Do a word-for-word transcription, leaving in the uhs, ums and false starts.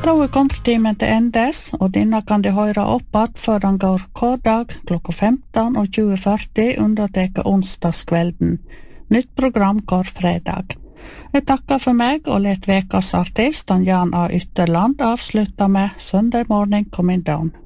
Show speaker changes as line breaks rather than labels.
Da er countrytimen til endes, og denne kan de høre opp at før den går hver dag klokka femten og tjue førti underteke onsdagskvelden. Nytt program går fredag. Jeg takker for meg og let vekas artist, Jan A. Ytterland, avslutte med Sunday Morning Coming Down.